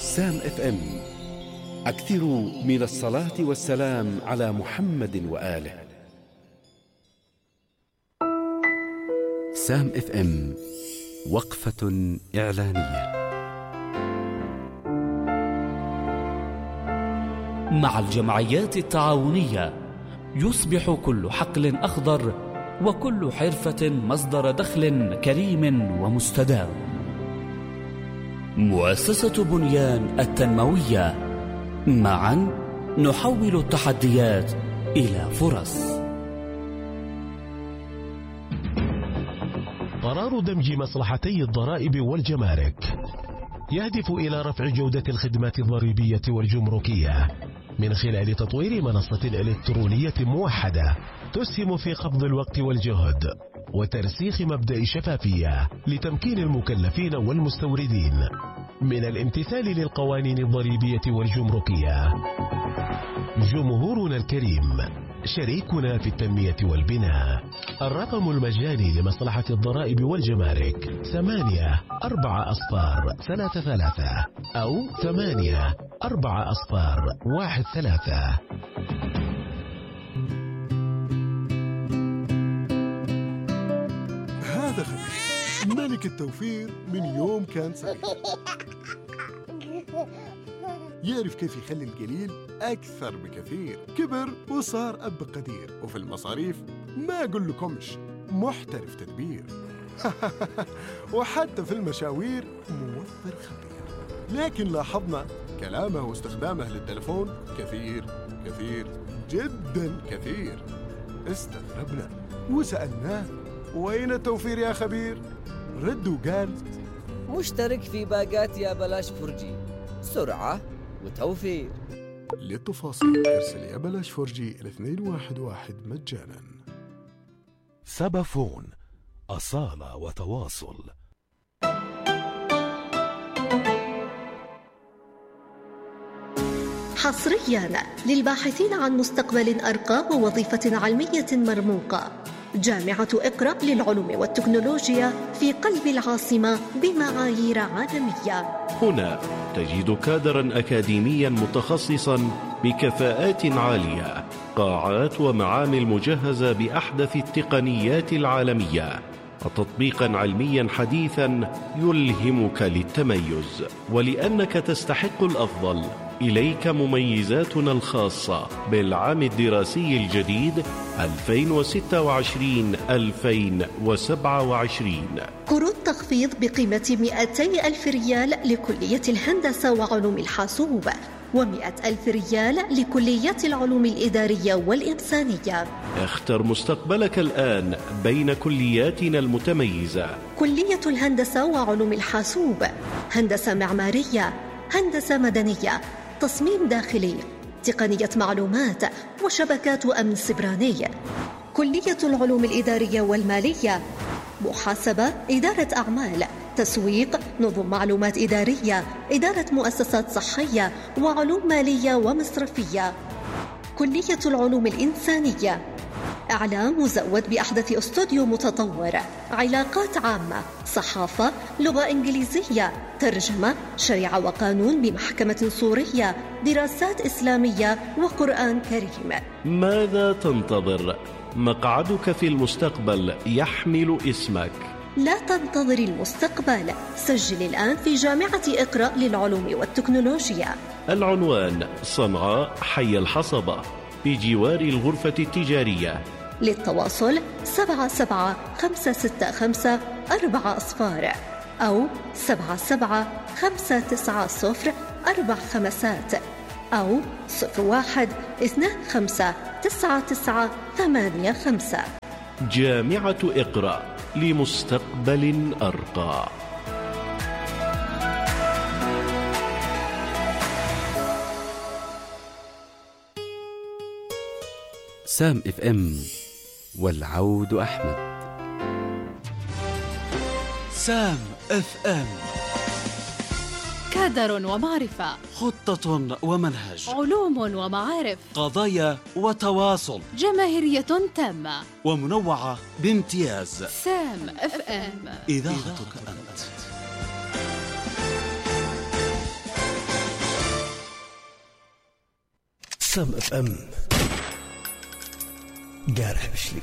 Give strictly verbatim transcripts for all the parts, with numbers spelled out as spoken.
سام اف ام. أكثروا من الصلاة والسلام على محمد وآله. سام اف ام، وقفة إعلانية. مع الجمعيات التعاونية يصبح كل حقل أخضر وكل حرفة مصدر دخل كريم ومستدام. مؤسسة بنيان التنموية، معا نحول التحديات إلى فرص. قرار دمج مصلحتي الضرائب والجمارك يهدف إلى رفع جودة الخدمات الضريبية والجمركية من خلال تطوير منصة إلكترونية موحدة تسهم في قبض الوقت والجهد وترسيخ مبدأ الشفافية لتمكين المكلفين والمستوردين من الامتثال للقوانين الضريبية والجمركية. جمهورنا الكريم، شريكنا في التنمية والبناء. الرقم المجاني لمصلحة الضرائب والجمارك ثمانية أربعة أصفار ثلاثة ثلاثة أو ثمانية أربعة أصفار واحد ثلاثة. هذا خبير ملك التوفير من يوم كان صغير، يعرف كيف يخلي القليل أكثر بكثير. كبر وصار أب قدير، وفي المصاريف ما أقول لكمش محترف تدبير. وحتى في المشاوير موفر خبير. لكن لاحظنا كلامه واستخدامه للتلفون كثير كثير جدا كثير. استغربنا وسألناه وين التوفير يا خبير؟ رد وقال مشترك في باقات يا بلاش فرجي، سرعة وتوفير. للتفاصيل ارسل يا بلاش فرجي إلى اثنين واحد واحد مجانا. سبافون، أصالة وتواصل. حصريا للباحثين عن مستقبل أرقى ووظيفة علمية مرموقة، جامعة إقرأ للعلوم والتكنولوجيا في قلب العاصمة بمعايير عالمية. هنا تجد كادرا أكاديميا متخصصا بكفاءات عالية، قاعات ومعامل مجهزة بأحدث التقنيات العالمية، وتطبيقا علميا حديثا يلهمك للتميز. ولأنك تستحق الأفضل، إليك مميزاتنا الخاصة بالعام الدراسي الجديد ألفين وستة وعشرين ألفين وسبعة وعشرين. قروض تخفيض بقيمة مئتي ألف ريال لكلية الهندسة وعلوم الحاسوب، ومئة ألف ريال لكلية العلوم الإدارية والإنسانية. اختر مستقبلك الآن بين كلياتنا المتميزة: كلية الهندسة وعلوم الحاسوب، هندسة معمارية، هندسة مدنية، تصميم داخلي، تقنية معلومات وشبكات أمن سبراني. كلية العلوم الإدارية والمالية، محاسبة، إدارة أعمال، تسويق، نظم معلومات إدارية، إدارة مؤسسات صحية، وعلوم مالية ومصرفية. كلية العلوم الإنسانية، إعلام مزود بأحدث استوديو متطور، علاقات عامة، صحافة، لغة إنجليزية، ترجمة، شريعة وقانون بمحكمة سورية، دراسات إسلامية وقرآن كريم. ماذا تنتظر؟ مقعدك في المستقبل يحمل اسمك. لا تنتظر المستقبل، سجل الآن في جامعة إقرأ للعلوم والتكنولوجيا. العنوان: صنعاء، حي الحصبة، بجوار الغرفة التجارية. للتواصل سبعة سبعة خمسة ستة خمسة أربعة أصفار أو سبعة سبعة خمسة تسعة صفر أربع خمسات أو صفر واحد اثنان خمسة تسعة تسعة ثمانية خمسة. جامعة إقرأ، لمستقبل أرقى. سام اف ام، والعود أحمد. سام اف ام، كادر ومعرفة، خطة ومنهج، علوم ومعارف، قضايا وتواصل، جماهيرية تامة ومنوعة بامتياز. سام اف ام، إذاعتك أنت. سام اف ام قارح بشلي.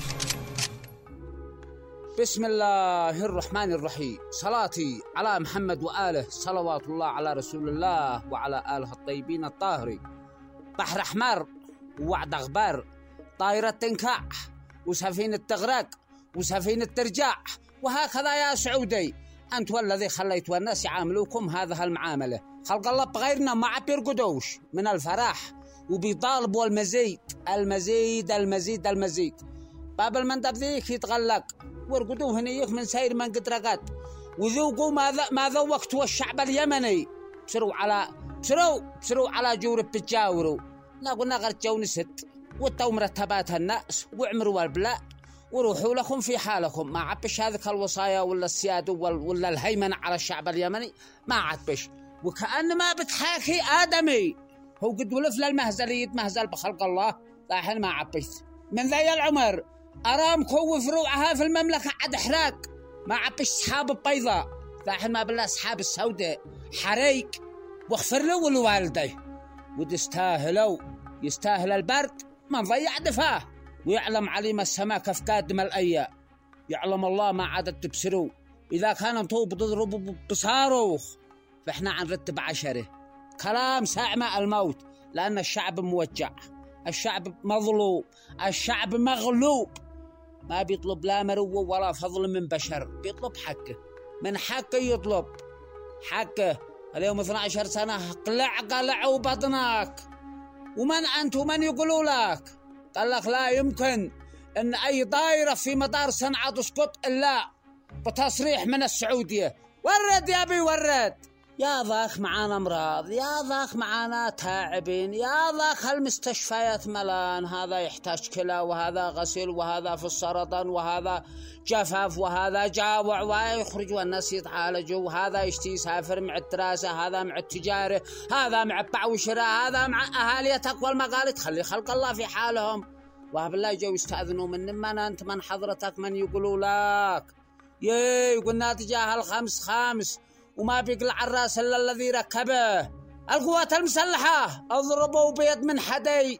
بسم الله الرحمن الرحيم. صلاتي على محمد وآله صلوات الله على رسول الله وعلى آله الطيبين الطاهرين. بحر أحمر ووعد أخبار، طائرة تنكع وسفينة تغرق وسفينة ترجع، وهكذا يا سعودي أنت والذي خليت والناس يعاملوكم هذا المعاملة. خلق الله بغيرنا ما عم بيرقدوش من الفرح وبيطالبوا المزيد المزيد المزيد المزيد. باب المندب ذيك يتغلق وارقدوه هنيك من سير من قد رقد، وذوقوا ما ما ذوقتوا الشعب اليمني. بسروا على بسروا بسروا على جورب بتجاوروا. لا قلنا غير جو نست وتو مرتبات الناس وعمروا البلاء وروحوا لكم في حالكم. ما عبش هذه الوصايا ولا السيادة ولا الهيمنة على الشعب اليمني، ما عبش. وكأن ما بتحاكي آدمي هو قد ولف للمهزل يتمهزل بخلق الله. لاحن ما عبش من ذي العمر أرامكو وفروعها في المملكة عد إحراق. ما عبش أصحاب البيضاء، لاحن ما بالله أصحاب السوداء حريق. واغفر له والوالديه ودستاهلوا يستاهل البرد ما نضيع دفاه. ويعلم عليم السماء كيف قادم الأيام. يعلم الله ما عادت تبصروا. إذا كان انتوا بتضربوا بصاروخ فإحنا عنرتب عشره. كلام ساعمة الموت، لأن الشعب موجع، الشعب مظلوم، الشعب مغلوب. ما بيطلب لا مروة ولا فضل من بشر، بيطلب حقه. من حقه يطلب حقه. اليوم اثنتي عشرة سنة قلع قلعوا بطنك. ومن أنت ومن يقولوا لك؟ قال لك لا يمكن أن أي طائرة في مطار صنعاء تسقط إلا بتصريح من السعودية. ورد يا أبي ورد. يا ذاك معانا امراض، يا ذاك معانا تاعبين، يا ذاك المستشفيات ملان. هذا يحتاج كلى وهذا غسيل وهذا في السرطان وهذا جفاف وهذا جاوع ويخرج والناس يتعالجوا، وهذا يشتي يسافر مع الدراسة، هذا مع التجارة، هذا مع البيع والشراء، هذا مع أهاليتك والمقالة. تخلي خلق الله في حالهم. وبالله جو يستأذنوا من من أنت من حضرتك من يقولوا لك يي يقولنا تجاه الخمس خامس وما بيقلع الراس إلا الذي ركبه. القوات المسلحة اضربوا بيد من حديد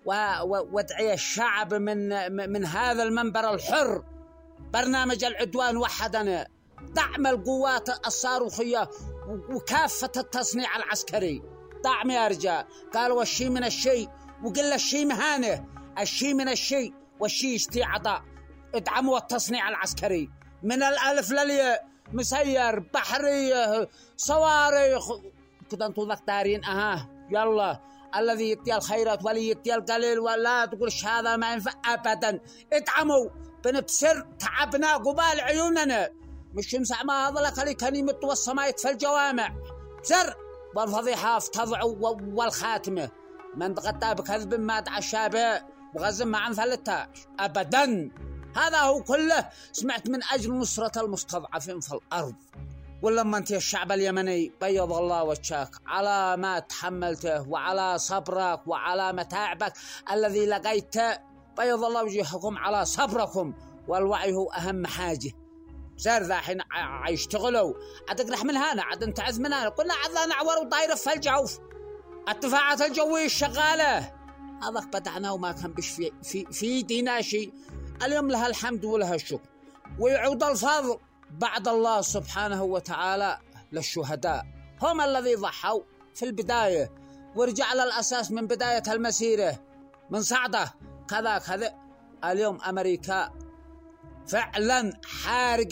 وادعي الشعب من من هذا المنبر الحر برنامج العدوان وحدنا. دعم القوات الصاروخية وكافة التصنيع العسكري. دعم يا رجال. قالوا الشيء من الشيء وقل الشيء مهانه. الشيء من الشيء والشيء يشتي عطاء. ادعموا التصنيع العسكري من الألف للياء، مسير بحرية صواريخ كده. انتوا ذكتارين اها يلا. الذي يتي الخيرات ولي يتي القليل، ولا تقولش هذا ما ينفع ابدا. ادعموا بنبسر تعبنا قبال عيوننا. مش يمسع ما هذا لك اللي كان يمت والسماء في الجوامع بسر والفضيحة افتضعوا والخاتمة. من تغطى بكذب ما دعا الشابه وغزم ما عن ثلتاش ابدا. هذا هو كله سمعت من أجل نصرة المستضعفين في الأرض. ولما أنت الشعب اليمني بيض الله وجهك على ما تحملته وعلى صبرك وعلى متاعبك الذي لقيته. بيض الله وجهكم على صبركم، والوعي هو أهم حاجة. سير ذا حين يشتغلوا عدك من هنا عد انتعذ من هنا. قلنا عذا نعور وطايرة في الجوف. الدفاعات الجوية الشغالة هذا بدعنا وما كان بش في, في, في دينا شيء. اليوم لها الحمد ولها الشكر، ويعود الفضل بعد الله سبحانه وتعالى للشهداء. هم الذي ضحوا في البداية ورجع للأساس من بداية المسيرة من صعدة كذا كذا. اليوم أمريكا فعلا حارق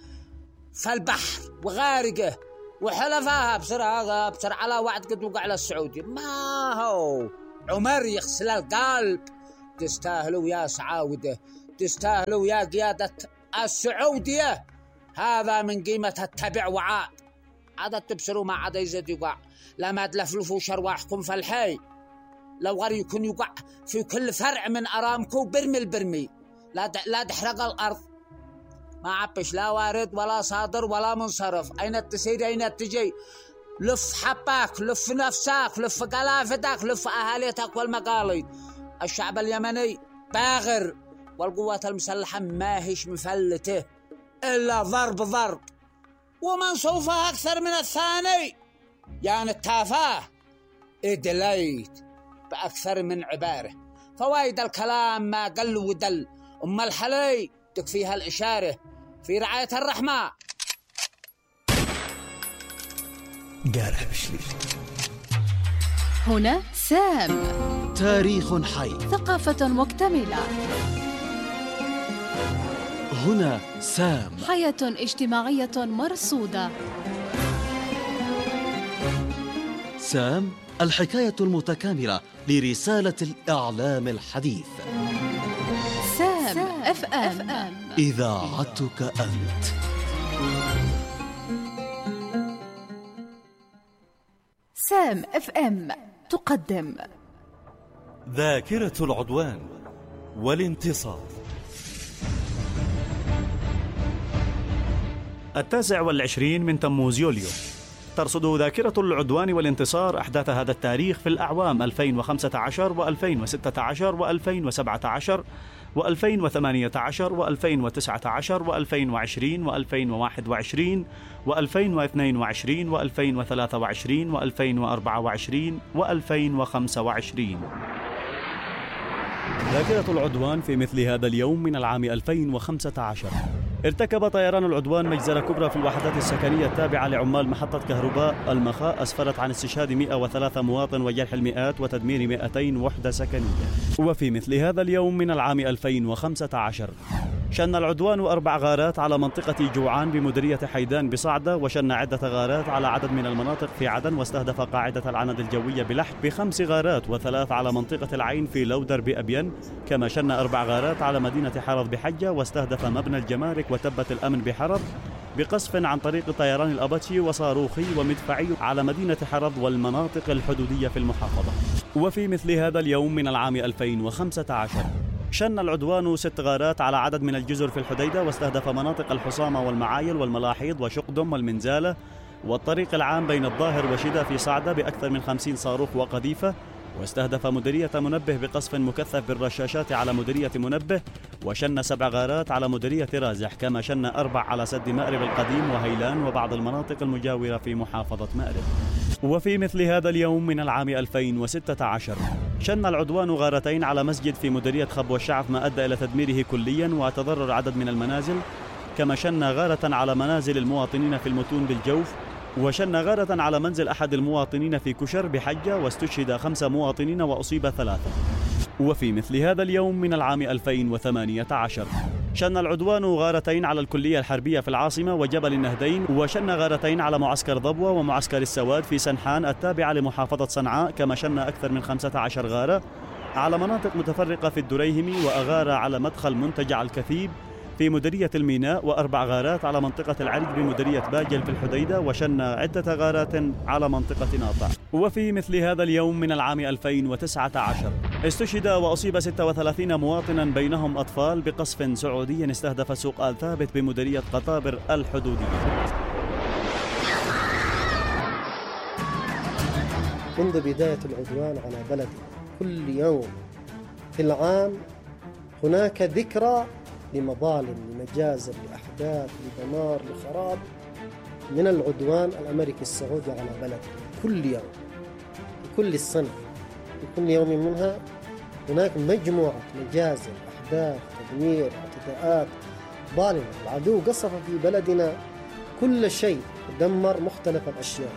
في البحر وغارقه، وحلفاها بسرعة بسرعة على وعد قد وقع على السعودي. ما هو عمر يغسل القلب. تستاهلوا يا سعاودة، تستاهلوا يا قيادة السعودية. هذا من قيمة التبع وعاد. عادة تبصروا ما عاد يزيد يقع. لما تلفلفوا شرواحكم في الحي. لو غير يكون يقع في كل فرع من أرامكو برمي البرمي. لا لا تحرق الأرض. ما عبش لا وارد ولا صادر ولا منصرف. أين تسير أين تجي. لف حباك، لف نفسك، لف قلافتك، لف أهاليتك والمقاليد. الشعب اليمني باغر، والقوات المسلحة ما هيش مفلته إلا ضرب ضرب، ومنصوفها أكثر من الثاني. يعني التافاه إدليت بأكثر من عبارة. فوايد الكلام ما قل ودل، أم الحلي تكفيها الإشارة. في رعاية الرحمة. قارح بشلي. هنا سام، تاريخ حي، ثقافة مكتملة. هنا سام، حياة اجتماعية مرصودة. سام، الحكاية المتكاملة لرسالة الإعلام الحديث. سام اف ام، إذاعتك أنت. سام اف ام تقدم ذاكرة العدوان والانتصار. التاسع والعشرين من تموز يوليو ترصد ذاكرة العدوان والانتصار أحداث هذا التاريخ في الأعوام ألفين وخمسة عشر وألفين وستة عشر وألفين وسبعة عشر وألفين وثمانية عشر وألفين وتسعة عشر وألفين وعشرين وألفين وواحد وعشرين وألفين واثنين وعشرين وألفين وثلاثة وعشرين وألفين وأربعة وعشرين وألفين وخمسة وعشرين. ذاكرة العدوان في مثل هذا اليوم من العام ألفين وخمسة عشر ارتكب طيران العدوان مجزرة كبرى في الوحدات السكنية التابعة لعمال محطة كهرباء المخاء أسفرت عن استشهاد مئة وثلاثة مواطن وجرح المئات وتدمير مئتين وحدة سكنية. وفي مثل هذا اليوم من العام ألفين وخمسة عشر شن العدوان أربع غارات على منطقة جوعان بمديرية حيدان بصعدة، وشن عدة غارات على عدد من المناطق في عدن، واستهدف قاعدة العند الجوية بلحج بخمس غارات، وثلاث على منطقة العين في لودر بأبين، كما شن أربع غارات على مدينة حرض بحجة، واستهدف مبنى الجمارك وتبة الأمن بحرض بقصف عن طريق طيران الأباتشي وصاروخي ومدفعي على مدينة حرض والمناطق الحدودية في المحافظة. وفي مثل هذا اليوم من العام ألفين وخمسة عشر شن العدوان ست غارات على عدد من الجزر في الحديدة، واستهدف مناطق الحصامة والمعايل والملاحيض وشقدم والمنزالة والطريق العام بين الظاهر وشدة في صعدة بأكثر من خمسين صاروخ وقذيفة، واستهدف مديرية منبه بقصف مكثف بالرشاشات على مديرية منبه، وشن سبع غارات على مديرية رازح، كما شن أربع على سد مأرب القديم وهيلان وبعض المناطق المجاورة في محافظة مأرب. وفي مثل هذا اليوم من العام ألفين وستة عشر شن العدوان غارتين على مسجد في مديرية خبوة الشعف، ما أدى إلى تدميره كليا وتضرر عدد من المنازل، كما شن غارة على منازل المواطنين في المتون بالجوف، وشن غارة على منزل أحد المواطنين في كشر بحجة، واستشهد خمسة مواطنين وأصيب ثلاثة. وفي مثل هذا اليوم من العام ألفين وثمانية عشر شن العدوان غارتين على الكلية الحربية في العاصمة وجبل النهدين، وشن غارتين على معسكر ضبوة ومعسكر السواد في سنحان التابعة لمحافظة صنعاء، كما شن أكثر من خمسة عشر غارة على مناطق متفرقة في الدريهم، وأغار على مدخل منتجع الكثيب في مديرية الميناء، وأربع غارات على منطقة العرج بمديرية باجل في الحديدة، وشن عدة غارات على منطقة ناطع. وفي مثل هذا اليوم من العام ألفين وتسعة عشر استشهد وأصيب ستة وثلاثين مواطنا بينهم أطفال بقصف سعودي استهدف سوق آل ثابت بمديرية قطابر الحدودية. منذ بداية العدوان على بلدي كل يوم في العام هناك ذكرى لمظالم، لمجازر، لأحداث، لدمار، لخراب من العدوان الأمريكي السعودي على بلدي. كل يوم في كل السنة في كل يوم منها هناك مجموعة مجازر، أحداث، تدمير، اعتداءات ظالمة. العدو قصف في بلدنا كل شيء، دمر مختلف الأشياء.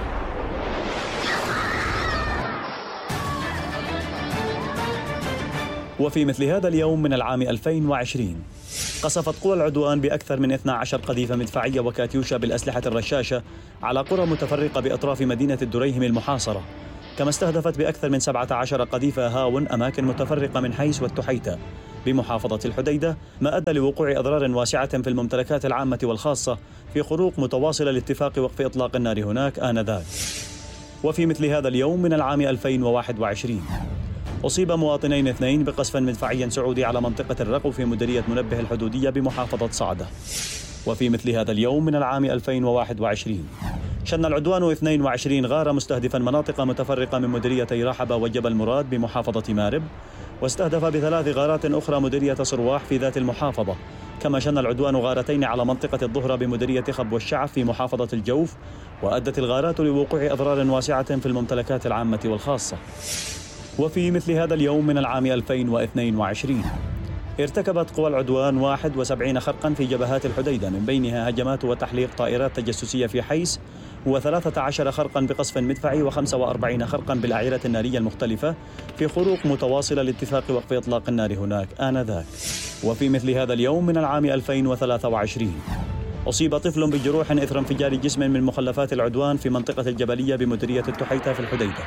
وفي مثل هذا اليوم من العام ألفين وعشرين قصفت قوى العدوان بأكثر من اثنتي عشرة قذيفة مدفعية وكاتيوشا بالأسلحة الرشاشة على قرى متفرقة بأطراف مدينة الدريهم المحاصرة، كما استهدفت بأكثر من سبعة عشر قذيفة هاون أماكن متفرقة من حيس والتحيتة بمحافظة الحديدة، ما أدى لوقوع أضرار واسعة في الممتلكات العامة والخاصة في خروق متواصلة لاتفاق وقف إطلاق النار هناك آنذاك. وفي مثل هذا اليوم من العام ألفين وواحد وعشرين أصيب مواطنين اثنين بقصف مدفعي سعودي على منطقة الرقو في مديرية منبه الحدودية بمحافظة صعدة. وفي مثل هذا اليوم من العام ألفين وواحد وعشرين شن العدوان اثنين وعشرين غارة مستهدفا مناطق متفرقة من مديريتي رحبة وجبل مراد بمحافظة مارب، واستهدف بثلاث غارات أخرى مديرية صرواح في ذات المحافظة، كما شن العدوان غارتين على منطقة الظهرة بمديرية خبوة الشعف في محافظة الجوف، وأدت الغارات لوقوع أضرار واسعة في الممتلكات العامة والخاصة. وفي مثل هذا اليوم من العام ألفين واثنين وعشرين ارتكبت قوى العدوان واحد وسبعين خرقا في جبهات الحديدة، من بينها هجمات وتحليق طائرات تجسسية في حيس، وثلاثة عشر خرقا بقصف مدفعي، وخمسة وأربعين خرقا بالأعيرة النارية المختلفة في خروق متواصلة لاتفاق وقف إطلاق النار هناك آنذاك. وفي مثل هذا اليوم من العام ألفين وثلاثة وعشرين أصيب طفل بجروح إثر انفجار جسم من مخلفات العدوان في منطقة الجبلية بمديرية التحيتة في الحديدة.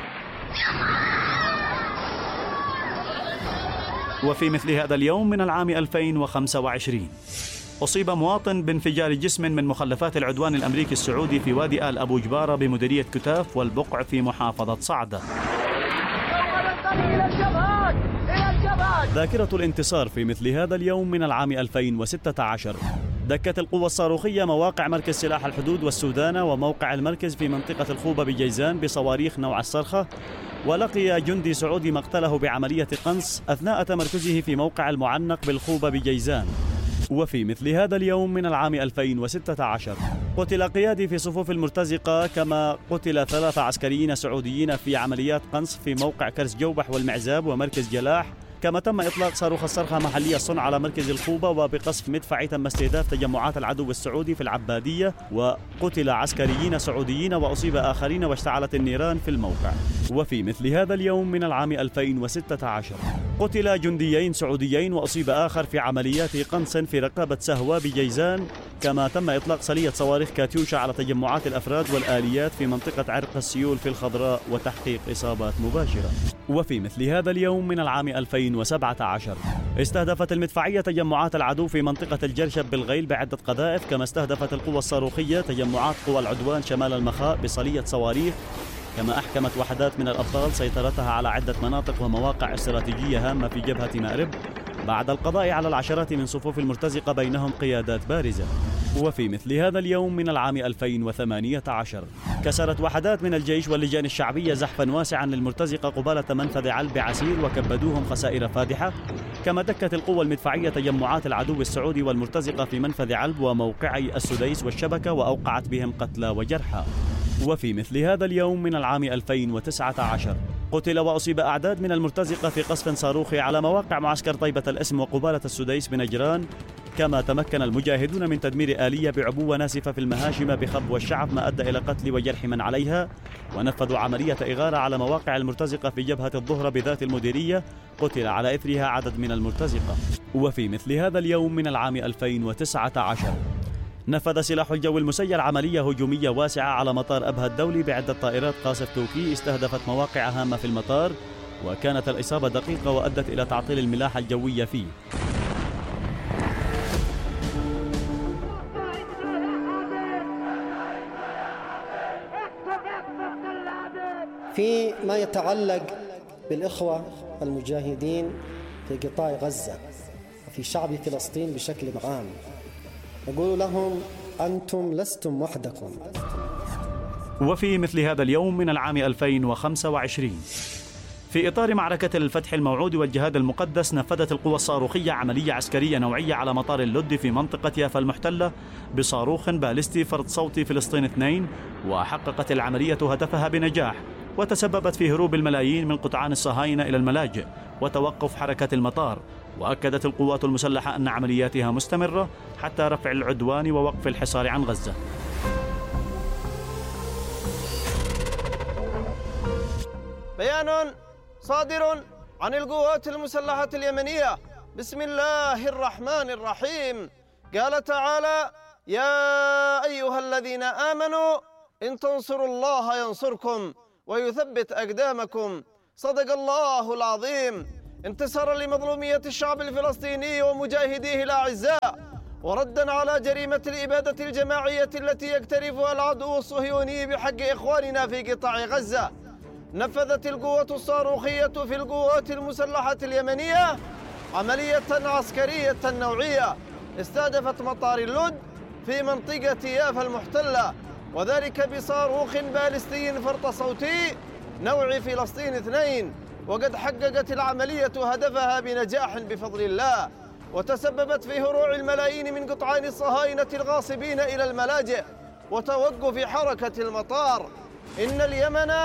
وفي مثل هذا اليوم من العام ألفين وخمسة وعشرين أصيب مواطن بانفجار جسم من مخلفات العدوان الأمريكي السعودي في وادي آل أبو جبارة بمديرية كتاف والبقع في محافظة صعدة. ذاكرة الانتصار في مثل هذا اليوم من العام ألفين وستة عشر دكت القوة الصاروخية مواقع مركز سلاح الحدود والسودانة وموقع المركز في منطقة الخوبة بجيزان بصواريخ نوع الصرخة، ولقي جندي سعودي مقتله بعملية قنص أثناء تمركزه في موقع المعنق بالخوبة بجيزان. وفي مثل هذا اليوم من العام ألفين وستة عشر قتل قيادي في صفوف المرتزقة، كما قتل ثلاثة عسكريين سعوديين في عمليات قنص في موقع كرس جوبح والمعزاب ومركز جلاح. كما تم إطلاق صاروخ الصرخة محلية الصنع على مركز الخوبة، وبقصف مدفعي تم استهداف تجمعات العدو السعودي في العبادية، وقتل عسكريين سعوديين وأصيب آخرين واشتعلت النيران في الموقع. وفي مثل هذا اليوم من العام ألفين وستة عشر قتل جنديين سعوديين وأصيب آخر في عمليات قنص في رقابة سهوى بجيزان. كما تم إطلاق صلية صواريخ كاتيوشا على تجمعات الأفراد والآليات في منطقة عرق السيول في الخضراء وتحقيق إصابات مباشرة. وفي مثل هذا اليوم من العام ألفين وسبعة عشر استهدفت المدفعية تجمعات العدو في منطقة الجرشب بالغيل بعدة قذائف. كما استهدفت القوى الصاروخية تجمعات قوى العدوان شمال المخاء بصلية صواريخ. كما أحكمت وحدات من الأبطال سيطرتها على عدة مناطق ومواقع استراتيجية هامة في جبهة مأرب بعد القضاء على العشرات من صفوف المرتزقة بينهم قيادات بارزة. وفي مثل هذا اليوم من العام ألفين وثمانية عشر كسرت وحدات من الجيش واللجان الشعبية زحفا واسعا للمرتزقة قبالة منفذ علب عسير وكبدوهم خسائر فادحة. كما دكت القوة المدفعية تجمعات العدو السعودي والمرتزقة في منفذ علب وموقعي السديس والشبكة وأوقعت بهم قتلى وجرحى. وفي مثل هذا اليوم من العام ألفين وتسعة عشر قتل وأصيب أعداد من المرتزقة في قصف صاروخي على مواقع معسكر طيبة الاسم وقبالة السديس بنجران. كما تمكن المجاهدون من تدمير آلية بعبوة ناسفة في المهاشم بخبو الشعب ما أدى إلى قتل وجرح من عليها، ونفذوا عملية إغارة على مواقع المرتزقة في جبهة الظهر بذات المديرية قتل على إثرها عدد من المرتزقة. وفي مثل هذا اليوم من العام ألفين وتسعة عشر نفذ سلاح الجو المسير عملية هجومية واسعة على مطار أبها الدولي بعدة طائرات قاصف توكي استهدفت مواقع هامة في المطار، وكانت الإصابة دقيقة وأدت إلى تعطيل الملاحة الجوية فيه. في ما يتعلق بالإخوة المجاهدين في قطاع غزة وفي شعب فلسطين بشكل عام، نقول لهم أنتم لستم وحدكم. وفي مثل هذا اليوم من العام ألفين وخمسة وعشرين في إطار معركة الفتح الموعود والجهاد المقدس نفذت القوى الصاروخية عملية عسكرية نوعية على مطار اللد في منطقة يافا المحتلة بصاروخ باليستي فرد صوتي فلسطين اثنين، وحققت العملية هدفها بنجاح وتسببت في هروب الملايين من قطعان الصهاينة إلى الملاجئ وتوقف حركة المطار. وأكدت القوات المسلحة أن عملياتها مستمرة حتى رفع العدوان ووقف الحصار عن غزة. بيان صادر عن القوات المسلحة اليمنية بسم الله الرحمن الرحيم. قال تعالى: يا أيها الذين آمنوا إن تنصروا الله ينصركم ويثبت أقدامكم. صدق الله العظيم. انتصارا لمظلومية الشعب الفلسطيني ومجاهديه الأعزاء، وردا على جريمة الإبادة الجماعية التي يقترفها العدو الصهيوني بحق إخواننا في قطاع غزة، نفذت القوات الصاروخية في القوات المسلحة اليمنية عملية عسكرية نوعية استهدفت مطار اللد في منطقة يافا المحتلة، وذلك بصاروخ باليستي فرط صوتي نوع فلسطين اثنين. وقد حققت العملية هدفها بنجاح بفضل الله، وتسببت في هروع الملايين من قطعان الصهاينة الغاصبين إلى الملاجئ وتوقف حركة المطار. إن اليمن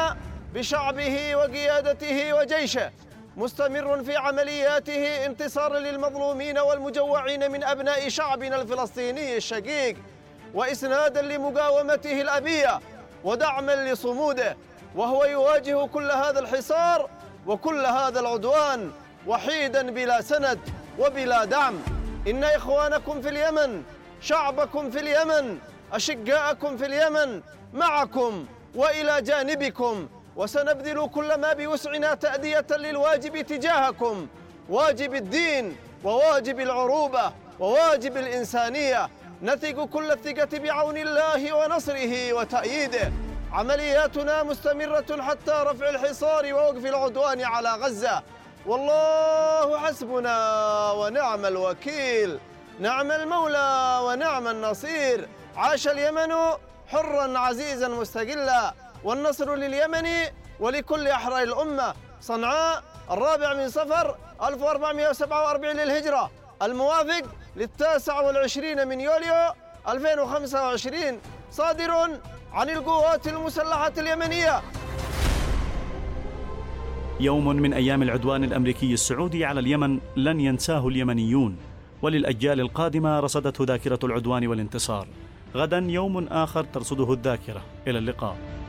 بشعبه وقيادته وجيشه، مستمر في عملياته انتصارا للمظلومين والمجوعين من أبناء شعبنا الفلسطيني الشقيق، وإسنادا لمقاومته الأبية ودعما لصموده، وهو يواجه كل هذا الحصار وكل هذا العدوان وحيدا بلا سند وبلا دعم. إن إخوانكم في اليمن، شعبكم في اليمن، أشقاءكم في اليمن معكم وإلى جانبكم، وسنبذل كل ما بوسعنا تأدية للواجب تجاهكم، واجب الدين وواجب العروبة وواجب الإنسانية. نثق كل الثقة بعون الله ونصره وتأييده. عملياتنا مستمرة حتى رفع الحصار ووقف العدوان على غزة، والله حسبنا ونعم الوكيل، نعم المولى ونعم النصير. عاش اليمن حرا عزيزا مستقلا، والنصر لليمن ولكل أحرار الأمة. صنعاء الرابع من صفر ألف وأربعمائة وسبعة وأربعين للهجرة، الموافق للتاسع والعشرين من يوليو ألفين وخمسة وعشرين، صادر عن القوات المسلحة اليمنية. يوم من أيام العدوان الأمريكي السعودي على اليمن لن ينساه اليمنيون، وللأجيال القادمة رصدته ذاكرة العدوان والانتصار. غدا يوم آخر ترصده الذاكرة. إلى اللقاء.